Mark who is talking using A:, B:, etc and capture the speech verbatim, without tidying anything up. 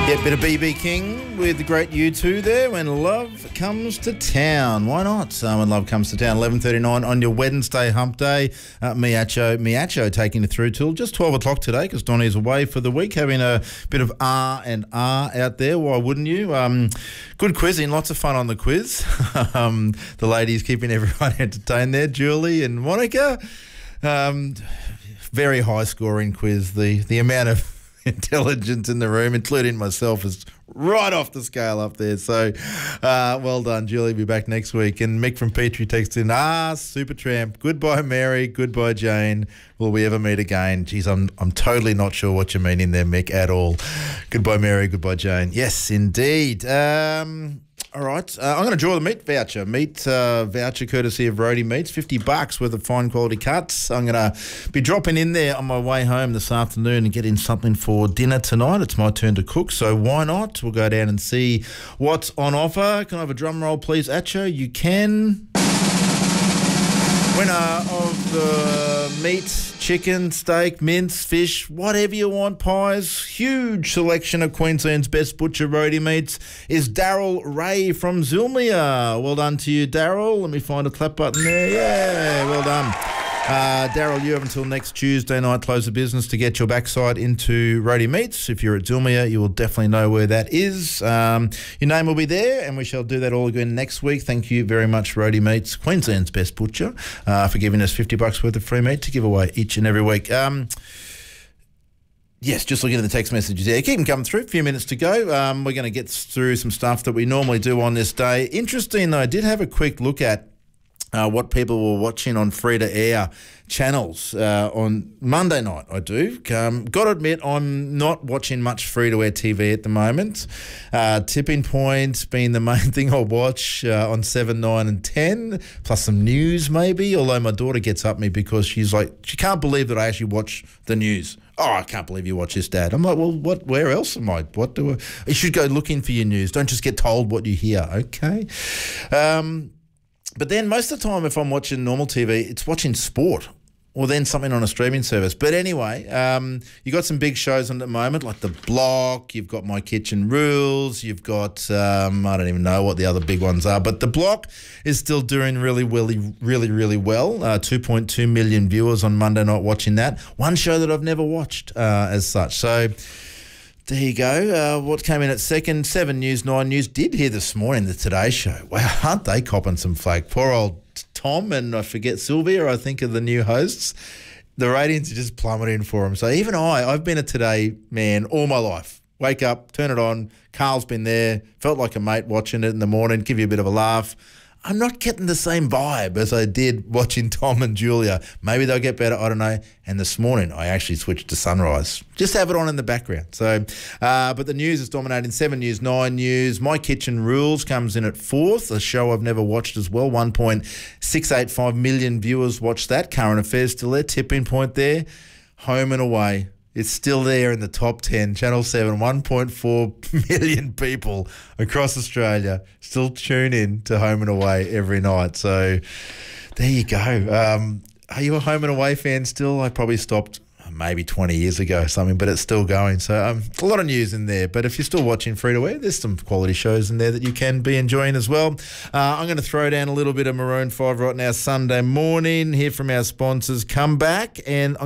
A: Yeah, bit of B B King with the great U two there. When love comes to town, why not? Uh, when love comes to town, eleven thirty-nine on your Wednesday hump day. Uh, Miacho, Miacho taking you through till just twelve o'clock today because Donnie's away for the week, having a bit of R and R out there. Why wouldn't you? Um, good quizzing, lots of fun on the quiz. um, the ladies keeping everyone entertained there, Julie and Monica. Um, very high scoring quiz. The the amount of intelligence in the room, including myself, is right off the scale up there. So, uh, well done, Julie. Be back next week. And Mick from Petrie texts in, ah, super tramp. Goodbye, Mary. Goodbye, Jane. Will we ever meet again? Geez, I'm I'm totally not sure what you mean in there, Mick, at all. Goodbye, Mary. Goodbye, Jane. Yes, indeed. Um... All right, uh, I'm going to draw the meat voucher. Meat uh, voucher courtesy of Roadie Meats, fifty bucks worth of fine quality cuts. I'm going to be dropping in there on my way home this afternoon and getting something for dinner tonight. It's my turn to cook, so why not? We'll go down and see what's on offer. Can I have a drum roll, please, Acho? You can. Winner of the meat, chicken, steak, mince, fish, whatever you want, pies, huge selection of Queensland's best butcher Roadie Meats is Daryl Ray from Zulmia. Well done to you, Daryl. Let me find a clap button there. Yeah, well done. Uh, Daryl, you have until next Tuesday night, close of business, to get your backside into Roadie Meats. If you're at Zulmia, you will definitely know where that is. Um, your name will be there, and we shall do that all again next week. Thank you very much, Roadie Meats, Queensland's best butcher, uh, for giving us fifty bucks worth of free meat to give away each and every week. Um, Yes, just looking at the text messages there. Keep them coming through. A few minutes to go. Um, we're going to get through some stuff that we normally do on this day. Interesting, though, I did have a quick look at Uh, what people were watching on free-to-air channels uh, on Monday night, I do. Um, got to admit, I'm not watching much free-to-air T V at the moment. Uh, Tipping Point being the main thing I watch uh, on seven, nine and ten, plus some news maybe, although my daughter gets up me because she's like, she can't believe that I actually watch the news. Oh, I can't believe you watch this, Dad. I'm like, well, what? Where else am I? What do I... You should go looking for your news. Don't just get told what you hear, okay? Um... But then most of the time if I'm watching normal T V, it's watching sport or then something on a streaming service. But anyway, um, you got some big shows on at the moment, like The Block, you've got My Kitchen Rules, you've got, um, I don't even know what the other big ones are, but The Block is still doing really, really, really, really well. Uh, two point two million viewers on Monday night watching that. One show that I've never watched uh, as such. So... there you go. Uh, what came in at second? Seven News, Nine News did hear this morning the Today Show. Wow, aren't they copping some flak? Poor old Tom and I forget Sylvia, I think, are the new hosts. The ratings are just plummeting for them. So even I, I've been a Today man all my life. Wake up, turn it on. Carl's been there. Felt like a mate watching it in the morning. Give you a bit of a laugh. I'm not getting the same vibe as I did watching Tom and Julia. Maybe they'll get better, I don't know. And this morning, I actually switched to Sunrise. Just have it on in the background. So, uh, but the news is dominating. seven News, nine News. My Kitchen Rules comes in at fourth, a show I've never watched as well. one point six eight five million viewers watched that. Current Affairs still there. Tipping Point there. Home and Away. It's still there in the top ten. Channel seven, one point four million people across Australia still tune in to Home and Away every night. So there you go. Um, are you a Home and Away fan still? I probably stopped maybe twenty years ago or something, but it's still going. So um, a lot of news in there. But if you're still watching free-to-air, there's some quality shows in there that you can be enjoying as well. Uh, I'm going to throw down a little bit of Maroon five right now, Sunday morning. Hear from our sponsors. Come back and I'm